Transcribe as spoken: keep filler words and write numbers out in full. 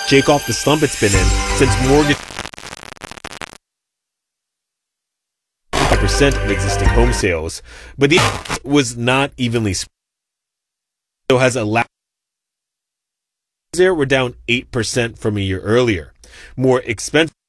shake off the slump it's been in since mortgage five percent of existing home sales, but the was not evenly spread. So has allowed there were down eight percent from a year earlier. More expensive